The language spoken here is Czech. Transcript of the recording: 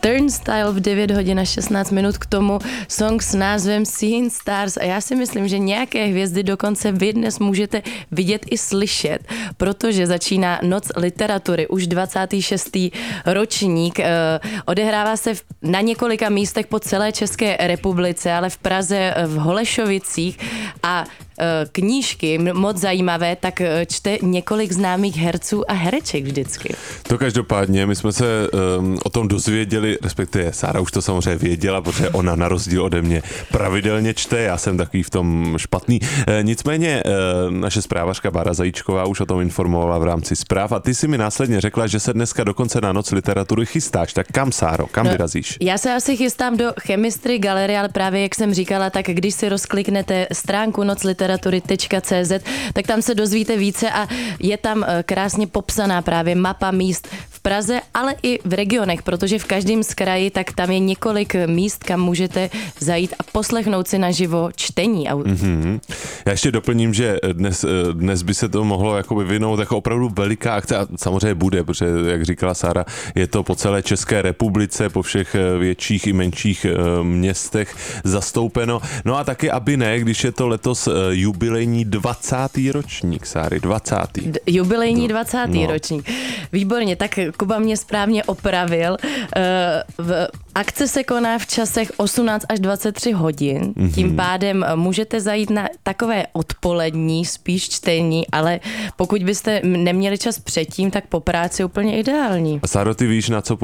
Turnstile v 9 hodin a 16 minut, k tomu song s názvem Seeing Stars a já si myslím, že nějaké hvězdy dokonce vy dnes můžete vidět i slyšet, protože začíná Noc literatury, už 26. ročník, odehrává se na několika místech po celé České republice, ale v Praze, v Holešovicích a knížky moc zajímavé, tak čte několik známých herců a hereček vždycky. To každopádně, my jsme se o tom dozvěděli, respektive Sára už to samozřejmě věděla, protože ona na rozdíl ode mě pravidelně čte, já jsem takový v tom špatný. Nicméně naše zprávařka Bára Zajíčková už o tom informovala v rámci zpráv a ty si mi následně řekla, že se dneska dokonce na Noc literatury chystáš. Tak kam, Sáro, kam vyrazíš? Já se asi chystám do Chemistry galerie, ale právě jak jsem říkala, tak když si rozkliknete stránku nocliteratury.cz, tak tam se dozvíte více a je tam krásně popsaná právě mapa míst v Praze, ale i v regionech, protože v každém z kraji, tak tam je několik míst, kam můžete zajít a poslechnout si naživo čtení. Mm-hmm. Já ještě doplním, že dnes by se to mohlo jako vyvinout jako opravdu veliká akce a samozřejmě bude, protože jak říkala Sára, je to po celé České republice, po všech větších i menších městech zastoupeno. No a taky, aby ne, když je to letos jubilejní 20. ročník, Sáry, 20. Jubilejní 20. ročník. Výborně, tak Kuba mě správně opravil. Akce se koná v časech 18 až 23 hodin, tím pádem můžete zajít na takové odpolední spíš čtení, ale pokud byste neměli čas předtím, tak po práci úplně ideální. A Sáro, ty víš, na co